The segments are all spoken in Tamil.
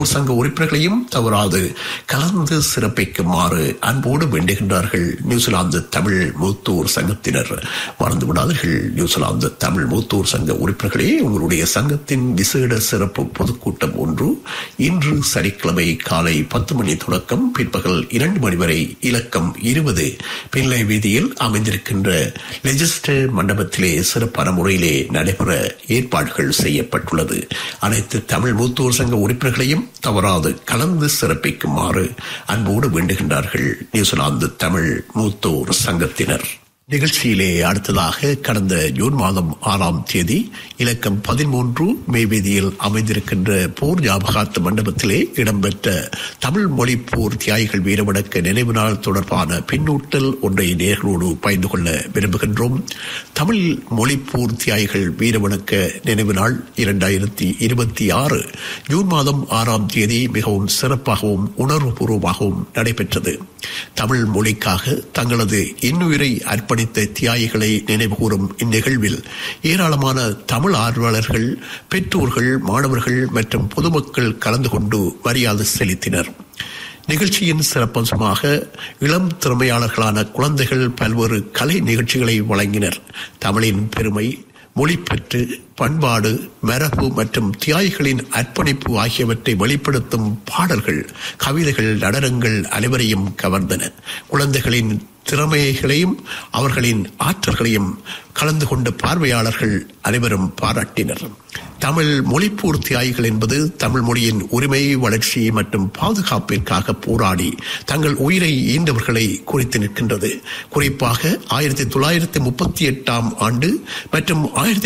சங்க உறுப்பினர்களையும் தவறாது கலந்து சிறப்பிக்குமாறு அன்போடு வேண்டுகின்றார்கள் நியூசிலாந்து தமிழ் மூத்தோர் சங்கத்தினர். மறந்துவிடாதீர்கள் நியூசிலாந்து தமிழ் மூத்தோர் சங்க உறுப்பினர்களே, உங்களுடைய சங்கத்தின் விசேட சிறப்பு பொதுக்கூட்டம் ஒன்று இன்று சனிக்கிழமை காலை 10 மணி தொடக்கம் பிற்பகல் 2 மணி வரை இலக்கம் 20 பின்லை வீதியில் அமைந்திருக்கின்ற லெஜிஸ்டர் மண்டபத்திலே சிறப்பான முறையிலே நடைபெற ஏற்பாடுகள் செய்யப்பட்டுள்ளது. அனைத்து தமிழ் மூத்தோர் சங்க உறுப்பினர்களையும் தவறாது கலந்து சிறப்பிக்குமாறு அன்போடு வேண்டுகின்றார்கள் நியூசிலாந்து தமிழ் மூத்தோர் சங்கத்தினர். நிகழ்ச்சியிலே அடுத்ததாக கடந்த ஜூன் மாதம் 6ஆம் தேதி இலக்கம் 13 மே வீதியில் அமைந்திருக்கின்ற போர் ஞாபகார்த்த மண்டபத்திலே இடம்பெற்ற தமிழ் மொழி போர் தியாகிகள் வீரவணக்க நினைவு நாள் தொடர்பான பின்னூட்டல் ஒன்றை நேர்களோடு பகிர்ந்து கொள்ள விரும்புகின்றோம். தமிழ் மொழி போர் தியாகிகள் வீரவணக்க நினைவு நாள் 2026 ஜூன் மாதம் 6ஆம் தேதி மிகவும் சிறப்பாகவும் உணர்வுபூர்வமாகவும் நடைபெற்றது. தமிழ் மொழிக்காக தங்களது இன்னுயிரை அர்ப்பணித்த தியாகிகளை நினைவுகூரும் இந்நிகழ்வில் ஏராளமான தமிழ் ஆர்வலர்கள், பெற்றோர்கள், மாணவர்கள் மற்றும் பொதுமக்கள் கலந்து கொண்டு மரியாதை செலுத்தினர். நிகழ்ச்சியின் சிறப்பம்சமாக இளம் திறமையாளர்களான குழந்தைகள் பல்வேறு கலை நிகழ்ச்சிகளை வழங்கினர். தமிழின் பெருமை, மொழிப்பற்று, பண்பாடு, மரபு மற்றும் தியாகிகளின் அர்ப்பணிப்பு ஆகியவற்றை வெளிப்படுத்தும் பாடல்கள், கவிதைகள், நடனங்கள் அனைவரையும் கவர்ந்தன. குழந்தைகளின் திறமைகளையும் அவர்களின் ஆற்றல்களையும் கலந்து கொண்ட பார்வையாளர்கள் அனைவரும் பாராட்டினர். தமிழ் மொழிப்போர் தியாகிகள் என்பது தமிழ் மொழியின் உரிமை, வளர்ச்சி மற்றும் பாதுகாப்பிற்காக போராடி தங்கள் உயிரை ஈந்தவர்களை குறித்து நிற்கின்றது. குறிப்பாக 1938ஆம் ஆண்டு மற்றும்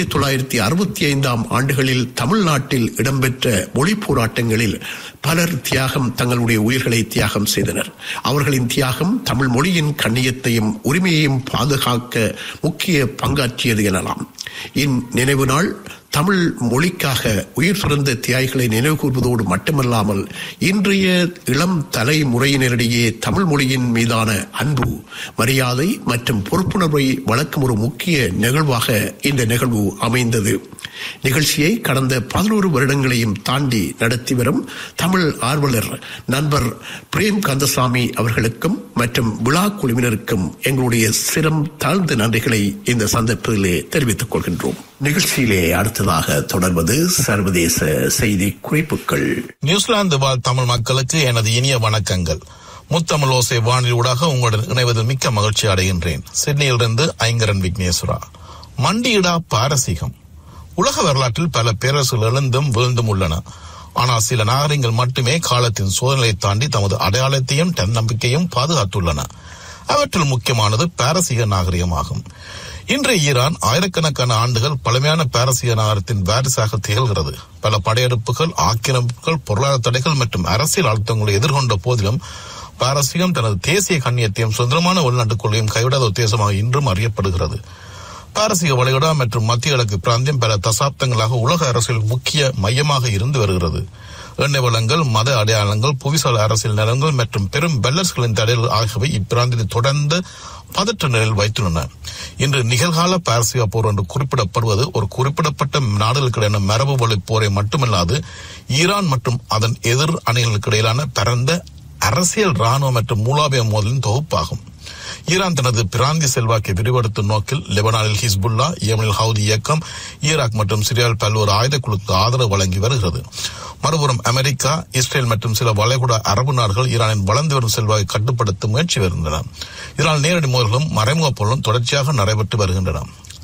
1965ஆம் ஆண்டுகளில் தமிழ்நாட்டில் இடம்பெற்ற மொழி போராட்டங்களில் பலர் தங்களுடைய உயிர்களை தியாகம் செய்தனர். அவர்களின் தியாகம் தமிழ் மொழியின் கண்ணியத்தையும் உரிமையையும் பாதுகாக்க முக்கிய பங்காற்றியது எனலாம். இந்நினைவு நாள் தமிழ் மொழிக்காக உயிர் துறந்த தியாகிகளை நினைவு கூர்வதோடு மட்டுமல்லாமல் இன்றைய இளம் தலைமுறையினரிடையே தமிழ் மொழியின் மீதான அன்பு, மரியாதை மற்றும் பொறுப்புணர்வை வளர்க்கும் ஒரு முக்கிய நிகழ்வாக இந்த நிகழ்வு அமைந்தது. நிகழ்ச்சியை கடந்த 11 வருடங்களையும் தாண்டி நடத்தி வரும் தமிழ் ஆர்வலர் நண்பர் பிரேம் கந்தசாமி அவர்களுக்கும் மற்றும் விழா குழுவினருக்கும் எங்களுடைய சிரம் தாழ்ந்த நன்றிகளை இந்த சந்தர்ப்பத்திலே தெரிவித்துக் கொள்கின்றோம். நிகழ்ச்சியிலே அடுத்ததாக தொடர்வது சர்வதேச செய்தி குறிப்புகள். நியூசிலாந்து வாழ் தமிழ் மக்களுக்கு எனது இனிய வணக்கங்கள். முத்தமிழ் ஓசை வானிலூடாக உங்களுடன் இணைவதில் மிக்க மகிழ்ச்சி அடைகின்றேன். சிட்னியிலிருந்து ஐங்கரன் விக்னேஸ்வரா. மண்டியிடா பாரசீகம். உலக வரலாற்றில் பல பேரரசுகள் எழுந்தும் வீழ்ந்தும் உள்ளன. ஆனால் சில நாகரிகங்கள் மட்டுமே காலத்தின் சோதனையை தாண்டி தமது அடையாளத்தையும் தன்னம்பிக்கையும் பாதுகாத்துள்ளன. அவற்றில் முக்கியமானது பாரசீக நாகரிகமாகும். இன்றைய ஈரான் ஆயிரக்கணக்கான ஆண்டுகள் பழமையான பாரசீக நகரத்தின் வாரிசாக திகழ்கிறது. பல படையெடுப்புகள், ஆக்கிரமிப்புகள், பொருளாதார தடைகள் மற்றும் அரசியல் அழுத்தங்களை எதிர்கொண்ட போதிலும் பாரசீகம் தனது தேசிய கண்ணியத்தையும் சுதந்திரமான உள்நாட்டுக் கொள்கையும் கைவிடாத உத்தேசமாக இன்றும் அறியப்படுகிறது. பாரசீக வளைகுடா மற்றும் மத்திய கிழக்கு பிராந்தியம் பல தசாப்தங்களாக உலக அரசியல் முக்கிய மையமாக இருந்து வருகிறது. எண்ணெய் வளங்கள், மத அடையாளங்கள், புவிசார் அரசியல் நலன்கள் மற்றும் பெரும் வல்லரசுகளின் தடைகள் ஆகியவை இப்பிராந்தியத்தை தொடர்ந்து பதற்ற நிலையில் வைத்துள்ளன. இன்று நிகழ்கால பாரசீக போர் என்று குறிப்பிடப்படுவது ஒரு குறிப்பிடப்பட்ட நாடுகளுக்கிடையான மரபு வழி போரை மட்டுமல்லாது ஈரான் மற்றும் அதன் எதிர் அணிகளுக்கு இடையிலான பரந்த அரசியல், ராணுவ மற்றும் மூலாபாய மோதலின் தொகுப்பாகும். ஈரான் தனது பிராந்திய செல்வாக்கை விரிவுபடுத்தும் நோக்கில் லெபனானில் ஹிஸ்புல்லா, யேமனில் ஹவுதி இயக்கம், ஈராக் மற்றும் சிரியாவில் பல்வேறு ஆயுத குழுக்கு ஆதரவு வழங்கி வருகிறது. மறுபுறம் அமெரிக்கா, இஸ்ரேல் மற்றும் சில வளைகுடா அரபு நாடுகள் ஈரானின் வளர்ந்து வரும் செல்வாக்கை கட்டுப்படுத்த முயற்சி வருகின்றன. இதனால் நேரடி மோதல்களும் மறைமுக போர்களும் தொடர்ச்சியாக நடைபெற்று வருகின்றன.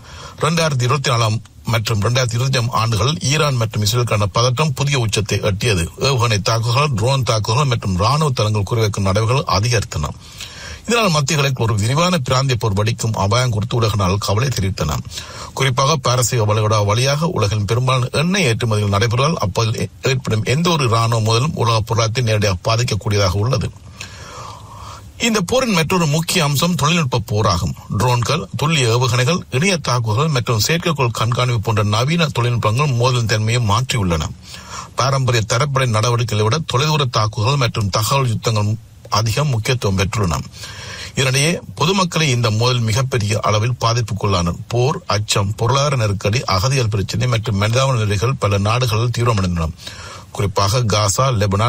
2024 மற்றும் 2025 ஆண்டுகளில் ஈரான் மற்றும் இஸ்ரேலுக்கான பதற்றம் புதிய உச்சத்தை எட்டியது. ஏவுகணை தாக்குதல்கள், ட்ரோன் தாக்குதல்கள் மற்றும் ராணுவ தளங்கள் குறிவைக்கும் நடவடிக்கைகள் அதிகரித்தன. இதனால் மத்திய கிழக்கில் ஒரு விரிவான பிராந்திய போர் வெடிக்கும் அபாயம் குறித்து உலக நாள் கவலை தெரிவித்தன. குறிப்பாக பாரசீக வளைகுடா வழியாக உலகின் பெரும்பாலான எண்ணெய் ஏற்றுமதிகள் நடைபெறுவதால் அப்போது ஏற்படும் எந்த ஒரு ராணுவ மோதலும் உலக பொருளாதாரத்தை நேரடியாக பாதிக்கக்கூடியதாக உள்ளது. இந்த போரின் மற்றொரு முக்கிய அம்சம் தொழில்நுட்ப போராகும். ட்ரோன்கள், துல்லிய ஏவுகணைகள், இணைய தாக்குதல்கள் மற்றும் செயற்கைக்கோள் கண்காணிப்பு போன்ற நவீன தொழில்நுட்பங்கள் மோதலின் தன்மையை மாற்றியுள்ளன. பாரம்பரிய தரப்படை நடவடிக்கைகளை விட தொலைதூர தாக்குதல்கள் மற்றும் தகவல் யுத்தங்கள் அதிகம் முக்கியத்துவம் பெற்றுள்ளன. இதனிடையே பொதுமக்களை இந்த மோதல் மிகப்பெரிய அளவில் பாதிப்புக்குள்ளான. போர், அச்சம், பொருளாதார நெருக்கடி, அகதிகள் பிரச்சினை மற்றும் மனிதாபிமான நிலைகள் பல நாடுகளில் தீவிரமடைந்தன. குறிப்பாக காசா, லெபனான்,